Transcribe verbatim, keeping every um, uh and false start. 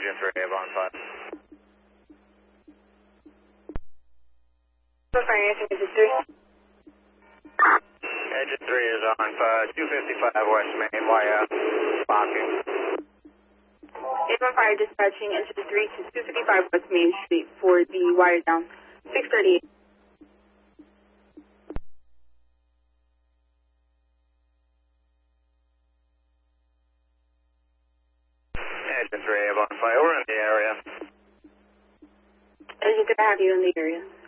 Agent three, Avon five. Fire answer, Agent three. Agent three is on uh, two fifty-five West Main, via blocking. Avon Fire dispatching engine three to two fifty-five West Main Street for the wire down. six thirty-eight. Agent three, Avon Fire, we're in the area. Agent three, I have you in the area.